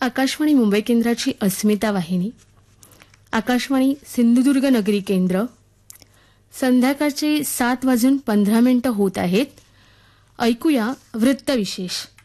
आकाशवाणी मुंबई केंद्राची अस्मिता वाहिनी, आकाशवाणी सिंधुदुर्ग नगरी केंद्र. संध्याकाळचे 7:15 होत आहेत. ऐकूया वृत्तविशेष.